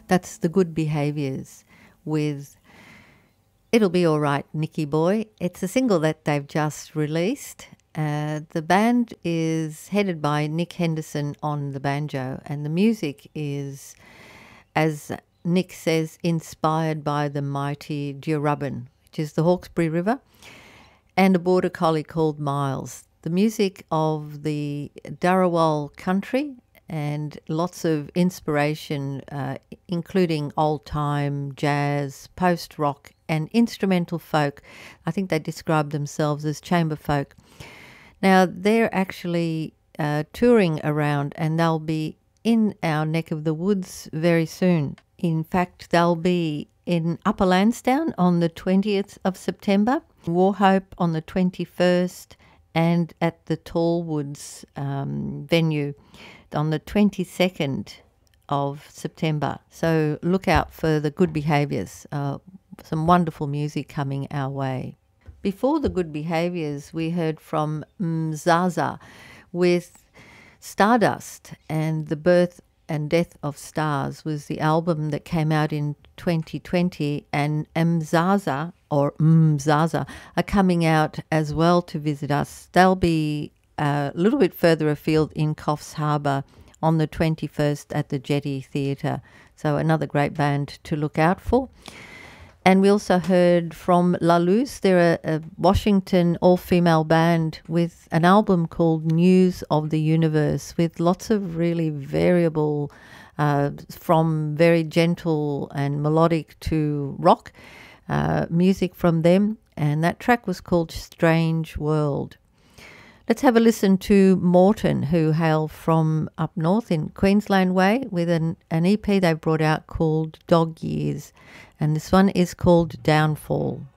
That's The Good Behaviours with It'll Be Alright, Nicky Boy. It's a single that they've just released. The band is headed by Nick Henderson on the banjo, and the music is, as Nick says, inspired by the mighty Djurubin, which is the Hawkesbury River, and a border collie called Miles. The music of the Dharawal country and lots of inspiration, including old-time jazz, post-rock and instrumental folk. I think they describe themselves as chamber folk. Now, they're actually touring around, and they'll be in our neck of the woods very soon. In fact, they'll be in Upper Lansdowne on the 20th of September, Warhope on the 21st, and at the Tallwoods venue on the 22nd of September. So look out for The Good Behaviours. Some wonderful music coming our way. Before The Good Behaviours, we heard from Mzaza with Stardust, and The Birth and Death of Stars was the album that came out in 2020, and Mzaza are coming out as well to visit us. They'll be a little bit further afield in Coffs Harbour on the 21st at the Jetty Theatre. So another great band to look out for. And we also heard from La Luz. They're a Washington all-female band with an album called News of the Universe, with lots of really variable, from very gentle and melodic to rock music from them. And that track was called Strange World. Let's have a listen to Morton, who hail from up north in Queensland Way, with an EP they've brought out called Dog Years. And this one is called Downfall.